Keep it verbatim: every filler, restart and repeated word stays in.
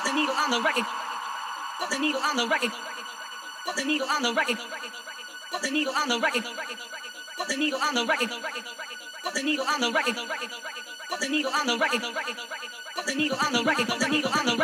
the needle on the record. Put the needle on the record. Put the needle on the record. Put the needle on the record. Put the needle on the record. Put the needle on the record. Put the needle on the record. Put the needle on the record. Put the needle on the record. Put the needle on the